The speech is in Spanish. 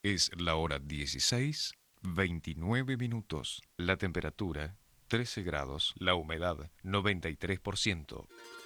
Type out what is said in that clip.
Es la hora 16:29. La temperatura 13 grados, la humedad 93%.